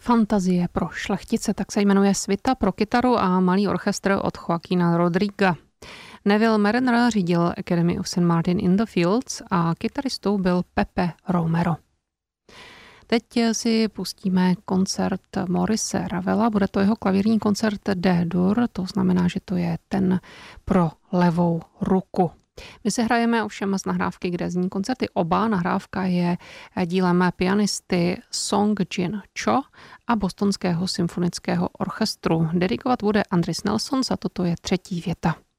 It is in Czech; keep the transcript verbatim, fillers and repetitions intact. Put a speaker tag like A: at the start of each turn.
A: Fantazie pro šlechtice, tak se jmenuje Svita pro kytaru a malý orchestr od Joaquina Rodriga. Neville Mariner řídil Academy of Saint Martin in the Fields a kytaristou byl Pepe Romero. Teď si pustíme koncert Maurice Ravela, bude to jeho klavírní koncert D-dur, to znamená, že to je ten pro levou ruku. My se hrajeme ovšem z nahrávky, kde zní koncerty oba. Nahrávka je dílem pianisty Song Jin Cho a Bostonského symfonického orchestru. Dedikovat bude Andris Nelson a toto je třetí věta.